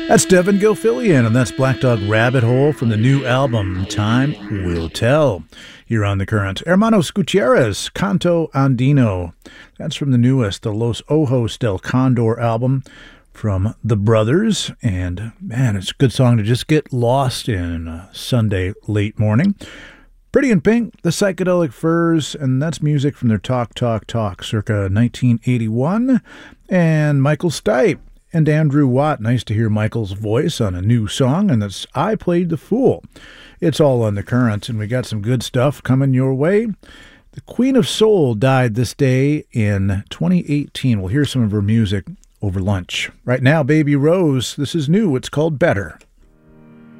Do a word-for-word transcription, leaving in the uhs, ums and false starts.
That's Devin Gilfillian, and that's Black Dog Rabbit Hole from the new album Time Will Tell. Here on The Current, Hermanos Gutierrez, Canto Andino. That's from the newest, the Los Ojos del Condor album from the Brothers. And man, it's a good song to just get lost in a Sunday late morning. Pretty in Pink, The Psychedelic Furs, and that's music from their Talk Talk Talk circa nineteen eighty-one. And Michael Stipe and Andrew Watt. Nice to hear Michael's voice on a new song, and that's I Played the Fool. It's all on The Current, and we got some good stuff coming your way. The Queen of Soul died this day in twenty eighteen. We'll hear some of her music over lunch. Right now, Baby Rose. This is new. It's called Better.